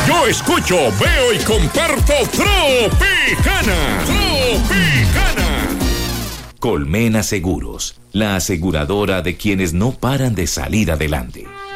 Yo escucho, veo y comparto Tropicana. Colmena Seguros, la aseguradora de quienes no paran de salir adelante.